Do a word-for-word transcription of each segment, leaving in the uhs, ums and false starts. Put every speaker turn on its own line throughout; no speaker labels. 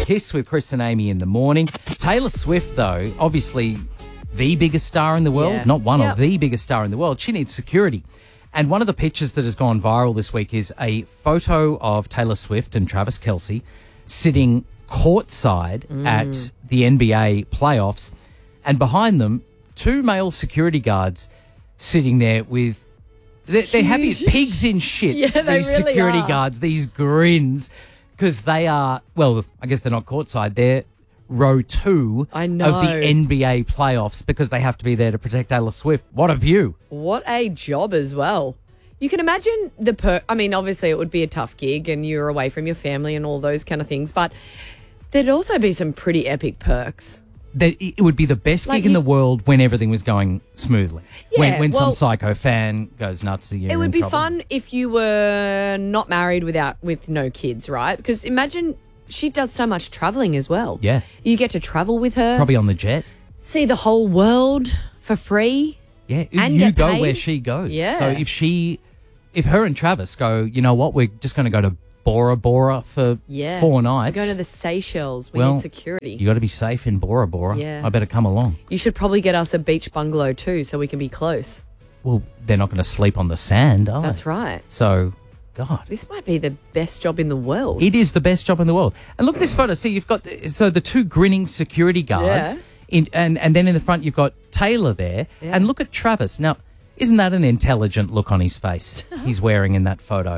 Kiss with Chris and Amy in the morning. Taylor Swift, though, obviously the biggest star in the world,
Yeah.
not one
Yep.
of the biggest star in the world. She needs security. And one of the pictures that has gone viral this week is a photo of Taylor Swift and Travis Kelce sitting courtside
Mm.
at the N B A playoffs. And behind them, two male security guards sitting there with... They're, they're happy as pigs in shit,
Yeah, they
these
really
security
are.
guards, these grins, because they are, well, I guess they're not courtside. They're row two
I know.
of the N B A playoffs because they have to be there to protect Taylor Swift. What a view.
What a job as well. You can imagine the per. I mean, obviously it would be a tough gig and you're away from your family and all those kind of things, but there'd also be some pretty epic perks.
That it would be the best
Like
gig in
you-
the world when everything was going smoothly. when
Yeah,
when some
well-
psycho fan goes nuts, you're
It would
in
be
trouble.
fun if you were not married without with no kids, right? Because imagine she does so much traveling as well.
Yeah.
You get to travel with her,
Probably on the jet.
see the whole world for free.
Yeah,
And
you
get
go
paid.
where she goes.
Yeah.
So if she, if her and Travis go, you know what, we're just going to go to Bora Bora for
Yeah.
four nights.
Go to the Seychelles. We
well,
need security.
You got to be safe in Bora Bora.
Yeah.
I better come along.
You should probably get us a beach bungalow too, so we can be close.
Well, they're not going to sleep on the sand, are
That's
they?
right.
So, God.
This might be the best job in the world.
It is the best job in the world. And look at this photo. See, you've got the, so the two grinning security guards,
Yeah.
in, and and then in the front you've got Taylor there,
Yeah.
and look at Travis. Now, isn't that an intelligent look on his face he's wearing in that photo?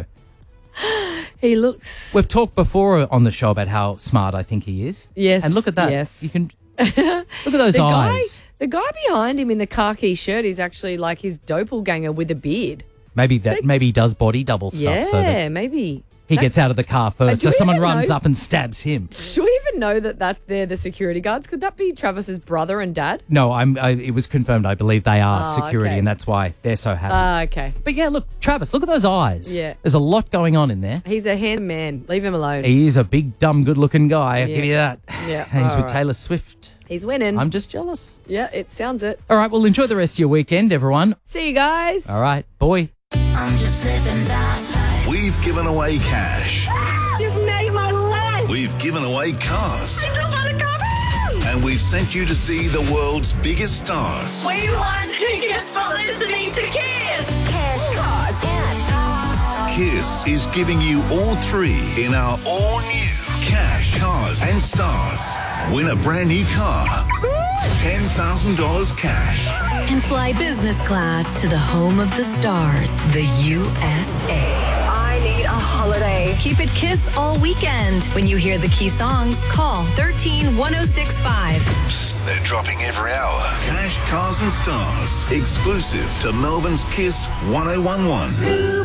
He looks.
We've talked before on the show about how smart I think he is.
Yes,
and look at that.
yes.
You can look at those
the guy,
eyes.
the guy behind him in the khaki shirt is actually like his doppelganger with a beard.
Maybe that. Maybe he does body double stuff,
yeah,
so that
maybe
he
That's-
gets out of the car first,
do
so
we
someone
even
runs
know-
up and stabs him.
Do we even know that that they're the security guards? Could that be Travis's brother and dad?
No, I'm. I, it was confirmed. I believe they are
Oh,
security,
okay.
and that's why they're so happy.
Ah, okay.
But yeah, look, Travis, look at those eyes.
Yeah.
There's a lot going on in there.
He's a handsome man. Leave him alone.
He is a big, dumb, good-looking guy. I'll
Yeah.
give you that.
Yeah,
And he's
all
with
right.
Taylor Swift.
He's winning.
I'm just jealous.
yeah, it sounds it.
All right, well, enjoy the rest of your weekend, everyone.
See you guys.
All right, boy.
I'm just living that life.
We've given away cash.
You've made my life.
We've given away cars.
I just want to come in.
And we've sent you to see the world's biggest stars.
We want tickets for listening to Kiss.
Cash, cars, and
Kiss is giving you all three in our all-new Cash, Cars and Stars. Win a brand new car. ten thousand dollars cash.
And fly business class to the home of the stars, the U S A.
I need a holiday.
Keep it Kiss all weekend. When you hear the key songs, call thirteen one oh six five.
Psst, they're dropping every hour. Cash, Cars and Stars. Exclusive to Melbourne's Kiss one oh one one.